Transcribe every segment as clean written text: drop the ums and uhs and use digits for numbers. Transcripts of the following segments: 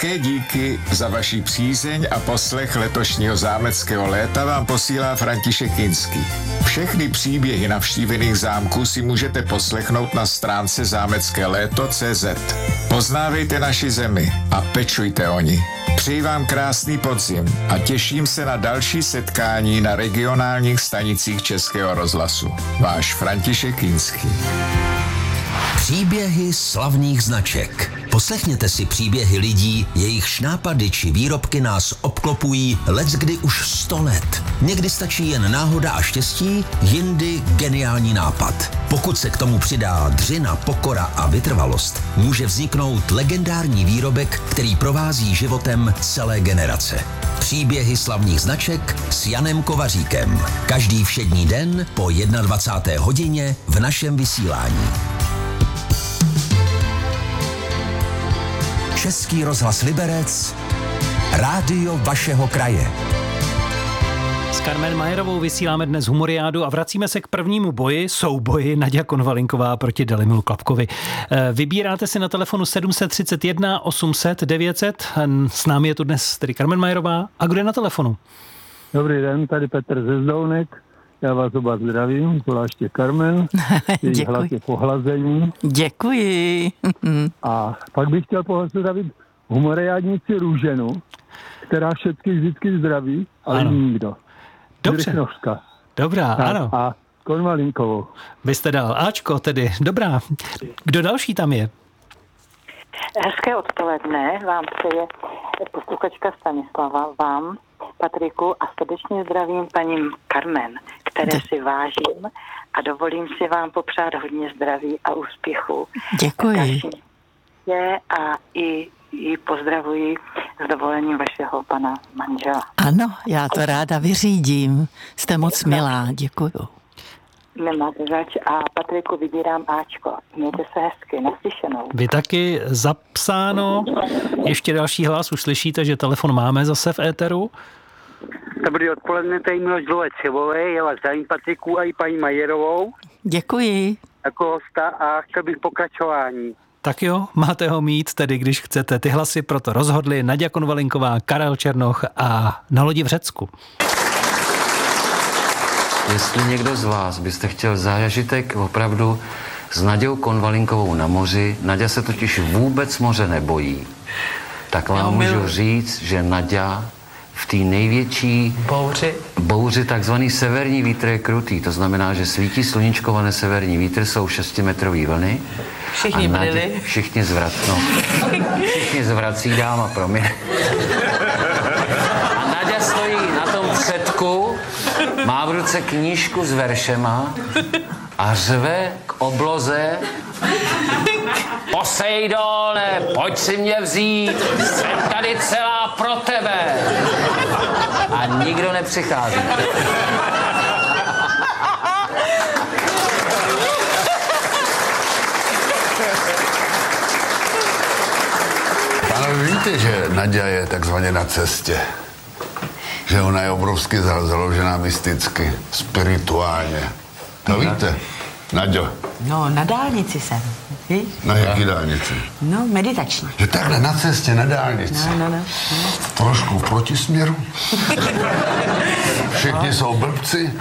Velké díky za vaši přízeň a poslech letošního zámeckého léta vám posílá František Kinský. Všechny příběhy navštívených zámků si můžete poslechnout na stránce zámeckéléto.cz. Poznávejte naši zemi a pečujte o ní. Přeji vám krásný podzim a těším se na další setkání na regionálních stanicích Českého rozhlasu. Váš František Kinský. Příběhy slavných značek. Poslechněte si příběhy lidí, jejichž nápady či výrobky nás obklopují leckdy už 100 let. Někdy stačí jen náhoda a štěstí, jindy geniální nápad. Pokud se k tomu přidá dřina, pokora a vytrvalost, může vzniknout legendární výrobek, který provází životem celé generace. Příběhy slavných značek s Janem Kovaříkem. Každý všední den po 21. hodině v našem vysílání. Český rozhlas Liberec, rádio vašeho kraje. S Carmen Majerovou vysíláme dnes humoriádu a vracíme se k prvnímu souboji Naďa Konvalinková proti Dalimilu Klapkovi. Vybíráte si na telefonu 731 800 900. S námi je tu dnes tedy Carmen Majerová. A kdo je na telefonu? Dobrý den, tady Petr ze Zdounek. Já vás oba zdravím, zvláště Carmen. Její hlas je pohlazení. Děkuji. A pak bych chtěl pozdravit humoriádnici Růženu, která všechny vždycky zdraví, ale nikdo. Dobře. Rychnovská. Dobrá, tak, ano. A Konvalinkovou. Byste dal Ačko tedy. Dobrá. Kdo další tam je? Hezké odpoledne vám přeje posluchačka Stanislava, vám, Patriku, a srdečně zdravím paní Carmen, které si vážím a dovolím si vám popřát hodně zdraví a úspěchu. Děkuji. A i pozdravuji s dovolením vašeho pana manžela. Ano, já to ráda vyřídím. Jste moc milá, děkuju. Nemáte zač a Patriku vybírám Ačko. Mějte se hezky, naslyšenou. Vy taky zapsáno. Ještě další hlas, už slyšíte, že telefon máme zase v éteru. Dobrý odpoledne, tady Miloš Dlouhé-Třebové, já vás zdravím Patriku a i paní Majerovou. Děkuji. Jako hosta a chtěl bych pokračování. Tak jo, máte ho mít, tedy když chcete. Ty hlasy proto rozhodli Naďa Konvalinková, Karel Černoch a Na lodi v Řecku. Jestli někdo z vás byste chtěl zážitek opravdu s Naďou Konvalinkovou na moři, Naďa se totiž vůbec moře nebojí, tak vám můžu říct, že Naďa v té největší bouři, takzvaný severní vítr je krutý. To znamená, že svítí sluníčkované severní vítr, jsou 6metrový vlny. Všichni byli. Všichni zvrací, dáma, promiň. A Naďa stojí na tom předku, má v ruce knížku s veršema a řve k obloze: Poseidone, pojď si mě vzít, jsem tady celá pro tebe. A nikdo nepřichází. Pánové, víte, že Naďa je takzvaně na cestě? Že ona je obrovsky založená mysticky, spirituálně. To víte, Naďo? No, na dálnici jsem. Víš? Na jaký dálnici? No, meditační. Že takhle na cestě, na dálnici. No. Trošku v protisměru. Všichni jsou blbci.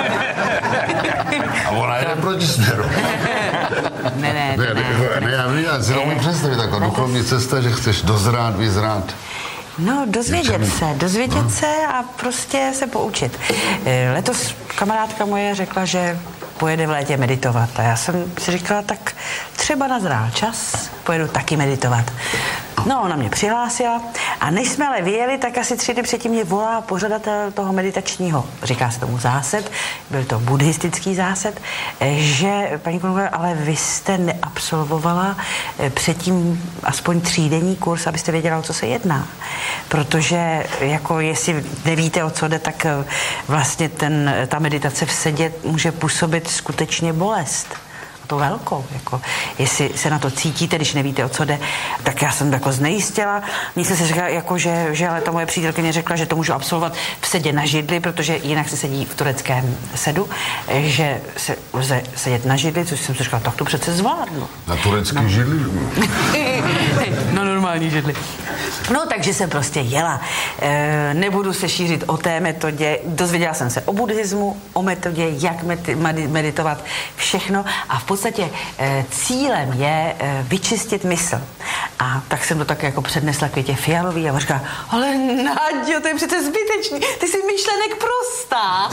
A ona jede proti směru. Ne. Já si nemůžu představit taková duchovní cesta, že chceš dozrát, vyzrát. No, dozvědět se a prostě se poučit. Letos kamarádka moje řekla, že pojede v létě meditovat. A já jsem si říkala, tak třeba nazrál čas, pojedu taky meditovat. No, ona mě přihlásila a než jsme ale vyjeli, tak asi 3 dny předtím mě volá pořadatel toho meditačního, říká se tomu zásad, byl to buddhistický zásad, že paní Konvalinková, ale vy jste neabsolvovala předtím aspoň 3denní kurz, abyste věděla, o co se jedná. Protože jako jestli nevíte, o co jde, tak vlastně ta meditace v sedě může působit skutečně bolest. To velkou, jako, jestli se na to cítíte, když nevíte, o co jde, tak já jsem jako znejistila. Mně se říká, jako, že ale ta moje přítelkyně řekla, že to můžu absolvovat v sedě na židli, protože jinak se sedí v tureckém sedu, že se lze sedět na židli, což jsem si říkala, tak to přece zvládnu. Na turecký židli? Na normální židli. No, takže jsem prostě jela. Nebudu se šířit o té metodě. Dozvěděla jsem se o buddhismu, o metodě, jak meditovat, všechno. A v podstatě cílem je vyčistit mysl. A tak jsem to tak jako přednesla Květě Fialový a říká, ale Naďo, to je přece zbytečný, ty jsi myšlenek prostá.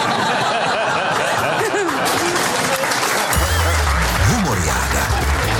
Humoriáda.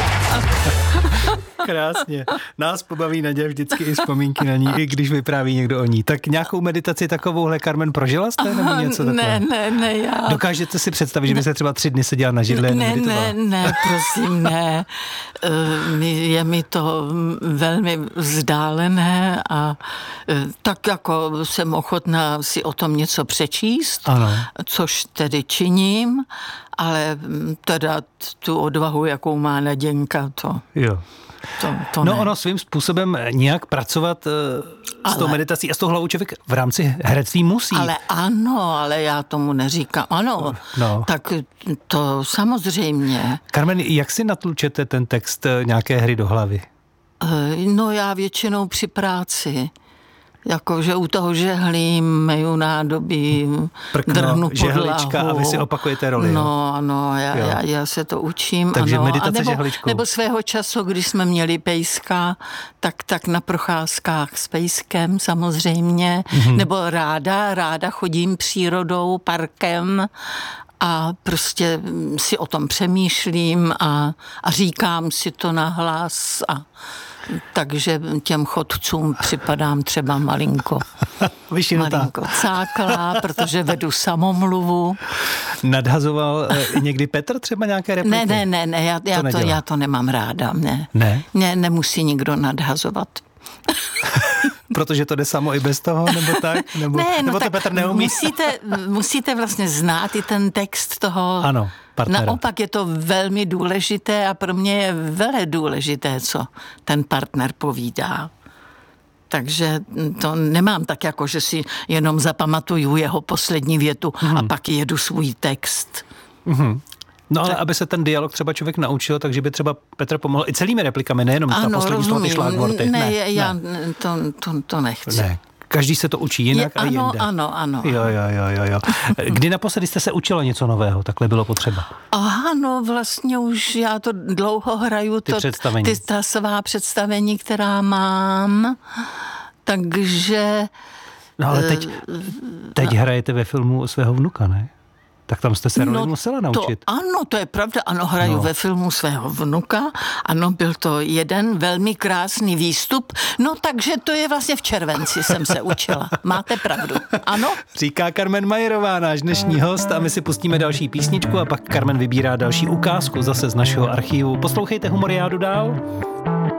Krásně. Nás pobaví Naďa vždycky i vzpomínky na ní, i když vypráví někdo o ní. Tak nějakou meditaci takovouhle, Carmen, prožila jste nebo něco takového? Ne, já... Dokážete si představit, že by se třeba 3 dny seděla na židli a meditovala? Ne, prosím, ne. Je mi to velmi vzdálené a tak jako jsem ochotná si o tom něco přečíst, ano. Což tedy činím, ale tu odvahu, jakou má Naděnka, to... Jo. To no ono svým způsobem nějak pracovat s tou meditací a s tou hlavou člověk v rámci herectví musí. Ale já tomu neříkám. Ano, tak to samozřejmě. Carmen, jak si natlučete ten text nějaké hry do hlavy? No já většinou při práci. Jakože u toho žehlím, meju nádobí, drhnu podlahu. Žehlička a vy si opakujete roli. No, já se to učím. Takže meditace žehličkou. Nebo svého času, když jsme měli pejska, tak na procházkách s pejskem samozřejmě. Mm-hmm. Nebo ráda chodím přírodou, parkem a prostě si o tom přemýšlím a říkám si to nahlas takže těm chodcům připadám třeba malinko cáklá, protože vedu samomluvu. Nadhazoval někdy Petr třeba nějaké repliky? Ne, já to nemám ráda. Ne? Nemusí nikdo nadhazovat. Protože to jde samo i bez toho, nebo tak? Nebo to Petr neumí? Musíte vlastně znát i ten text toho... Ano. Partnera. Naopak je to velmi důležité a pro mě je vele důležité, co ten partner povídá. Takže to nemám tak, jako že si jenom zapamatuju jeho poslední větu a pak jedu svůj text. No ale aby se ten dialog třeba člověk naučil, takže by třeba Petr pomohl i celými replikami, nejenom ta poslední slova, ty šlágvorty. Já to nechci. Ne. Každý se to učí jinak a jinde. Ano. Jo. Kdy naposledy jste se učila něco nového? Takhle bylo potřeba. Vlastně už já to dlouho hraju. Ta svá představení, která mám. Takže... No ale teď hrajete ve filmu svého vnuka, ne? Tak tam jste se roli musela naučit. To je pravda. Hraju ve filmu svého vnuka. Byl to jeden velmi krásný výstup. Takže to je vlastně v červenci jsem se učila. Máte pravdu. Ano? Říká Carmen Majerová, náš dnešní host, a my si pustíme další písničku a pak Carmen vybírá další ukázku zase z našeho archivu. Poslouchejte Humoriádu dál.